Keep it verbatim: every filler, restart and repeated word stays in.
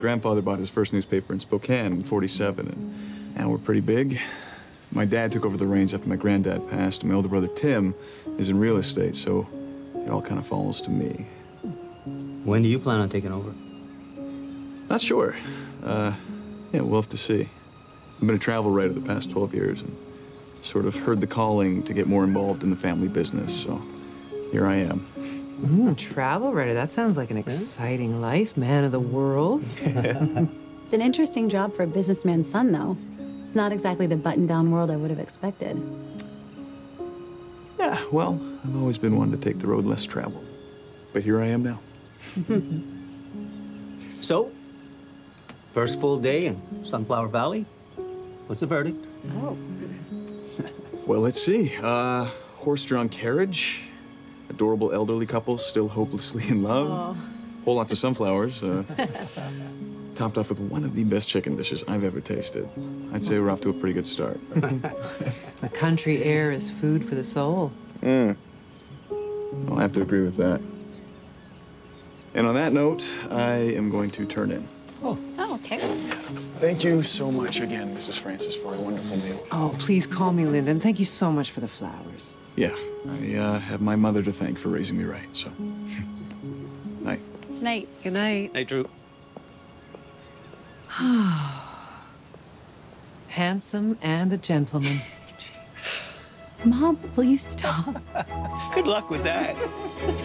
Grandfather bought his first newspaper in Spokane in forty-seven, and now we're pretty big. My dad took over the reins after my granddad passed, and my older brother Tim is in real estate, so it all kind of falls to me. When do you plan on taking over? Not sure. Uh, yeah, we'll have to see. I've been a travel writer the past twelve years and sort of heard the calling to get more involved in the family business, so here I am. Mm, travel writer, that sounds like an exciting life, man of the world. It's an interesting job for a businessman's son, though. It's not exactly the button-down world I would have expected. Yeah, well, I've always been one to take the road less traveled. But here I am now. So, first full day in Sunflower Valley. What's the verdict? Oh. Well, let's see. Uh, horse-drawn carriage, adorable elderly couple still hopelessly in love, Oh. whole lots of sunflowers, uh, topped off with one of the best chicken dishes I've ever tasted. I'd say we're off to a pretty good start. The country air is food for the soul. Mm. I'll have to agree with that. And on that note, I am going to turn in. Oh, okay. Thank you so much again, Missus Francis, for a wonderful meal. Oh, please call me Linda, and thank you so much for the flowers. Yeah, I uh, have my mother to thank for raising me right, so. Night. Night. Good night. Hey, Drew. Handsome and a gentleman. Mom, will you stop? Good luck with that.